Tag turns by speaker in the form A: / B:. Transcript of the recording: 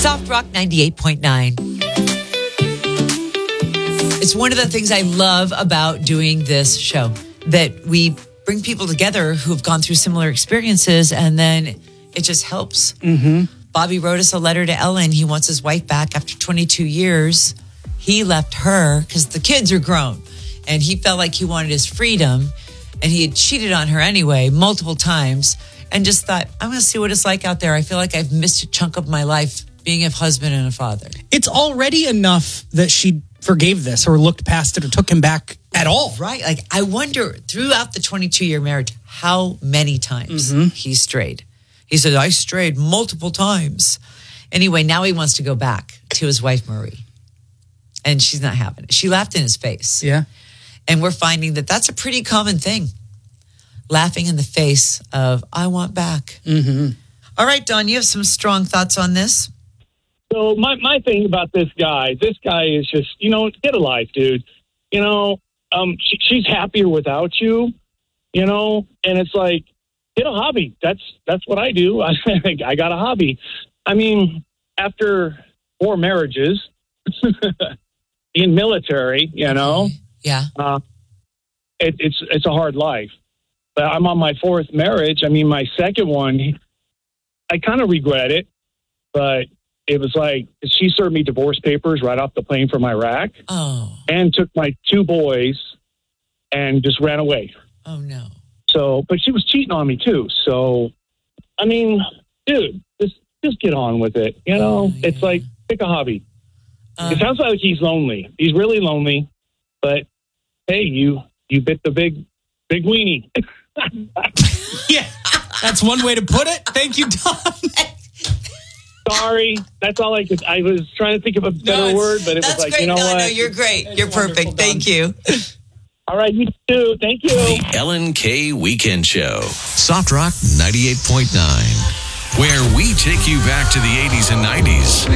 A: Soft Rock 98.9. It's one of the things I love about doing this show, that we bring people together who have gone through similar experiences, and then it just helps. Mm-hmm. Bobby wrote us a letter to Ellen. He wants his wife back after 22 years. He left her because the kids are grown, and he felt like he wanted his freedom, and he had cheated on her anyway multiple times, and just thought, I'm going to see what it's like out there. I feel like I've missed a chunk of my life being a husband and a father.
B: It's already enough that she forgave this or looked past it or took him back at all.
A: Right. Like, I wonder, throughout the 22-year marriage, how many times he strayed. He said, I strayed multiple times. Anyway, now he wants to go back to his wife, Marie. And she's not having it. She laughed in his face.
B: Yeah.
A: And we're finding that that's a pretty common thing. Laughing in the face of, I want back. Mm-hmm. All right, Don, you have some strong thoughts on this?
C: So my thing about this guy is just, get a life, dude. She's happier without you, and it's like, get a hobby. That's what I do. I got a hobby. I mean, after 4 marriages in military,
A: Yeah.
C: It's a hard life. But I'm on my 4th marriage. I mean, my second one, I kind of regret it, but it was like she served me divorce papers right off the plane from Iraq.
A: Oh.
C: And took my 2 boys and just ran away.
A: Oh, no.
C: So, but she was cheating on me too. So, I mean, dude, just get on with it. It's like, pick a hobby. It sounds like he's lonely. He's really lonely. But hey, you bit the big weenie.
B: Yeah, that's one way to put it. Thank you, Don.
C: Sorry, that's all I could. I was trying to think of a better word, but it was like,
A: great.
C: what?
A: No, you're great. You're perfect. Thank you.
C: All right, you too. Thank you.
D: The Ellen K. Weekend Show. Soft Rock 98.9. Where we take you back to the 80s and 90s.